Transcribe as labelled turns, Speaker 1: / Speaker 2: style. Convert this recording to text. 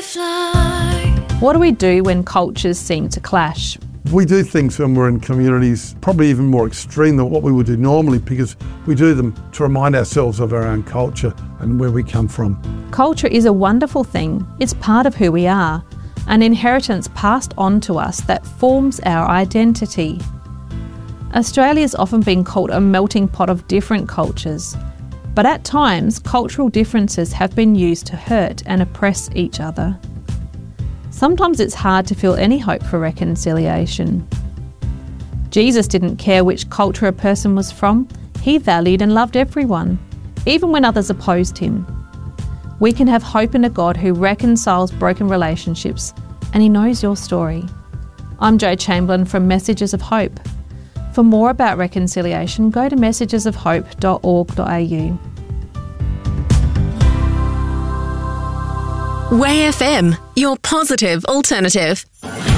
Speaker 1: What do we do when cultures seem to clash?
Speaker 2: We do things when we're in communities probably even more extreme than what we would do normally, because we do them to remind ourselves of our own culture and where we come from.
Speaker 1: Culture is a wonderful thing. It's part of who we are, an inheritance passed on to us that forms our identity. Australia's often been called a melting pot of different cultures, but at times cultural differences have been used to hurt and oppress each other. Sometimes it's hard to feel any hope for reconciliation. Jesus didn't care which culture a person was from. He valued and loved everyone, even when others opposed him. We can have hope in a God who reconciles broken relationships, and he knows your story. I'm Jo Chamberlain from Messages of Hope. For more about reconciliation, go to messagesofhope.org.au.
Speaker 3: Way FM, your positive alternative.